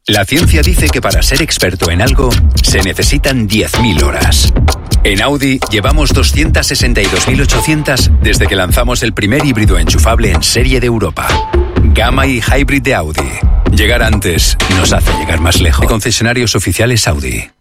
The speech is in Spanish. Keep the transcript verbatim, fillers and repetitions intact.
La ciencia dice que para ser experto en algo se necesitan diez mil horas. En Audi llevamos doscientas sesenta y dos mil ochocientas desde que lanzamos el primer híbrido enchufable en serie de Europa. Gamma y Hybrid de Audi. Llegar antes nos hace llegar más lejos. Concesionarios oficiales Audi.